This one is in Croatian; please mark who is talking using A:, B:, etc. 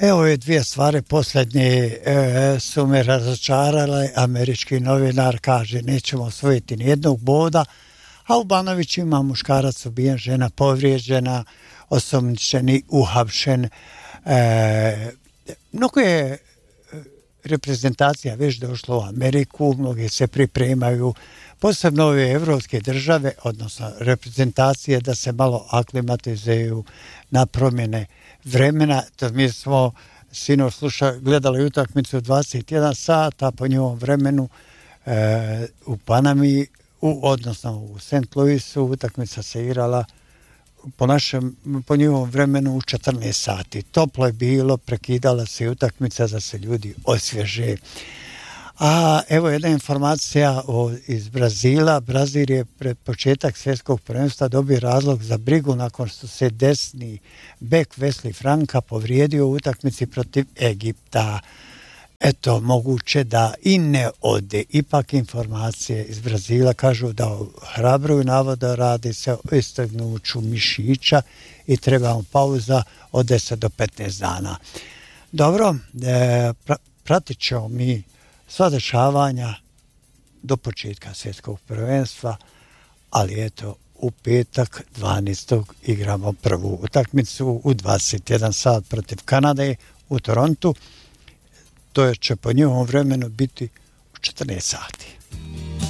A: Evo je dvije stvari posljednje su me razočarale. Američki novinar kaže nećemo osvojiti nijednog boda, a u Banoviću ima muškarac ubijen, žena povrijeđena, osumnjičeni uhapšen. Mnogo je reprezentacija već došla u Ameriku, mnogi se pripremaju, posebno ove evropske države, odnosno reprezentacije, da se malo aklimatizuju na promjene vremena. To mi smo sinoć gledali utakmicu 21 sat, a po njihovom vremenu u Panami, odnosno u St. Louisu, utakmica se igrala po njihovom vremenu u 14 sati. Toplo je bilo, prekidala se utakmica da se ljudi osvježe. A evo jedna informacija iz Brazila. Brazil je pred početak svjetskog prvenstva dobio razlog za brigu nakon što se desni bek Wesley Franka povrijedio u utakmici protiv Egipta. Eto, moguće da i ne ode. Ipak informacije iz Brazila kažu da hrabruju navoda, radi se o istegnuću mišića i trebamo pauza od 10 do 15 dana. Dobro, pratit ćemo mi sva dešavanja do početka svjetskog prvenstva, ali eto, u petak 12. igramo prvu utakmicu u 21 sat protiv Kanade u Torontu. To će po njihovom vremenu biti u 14 sati.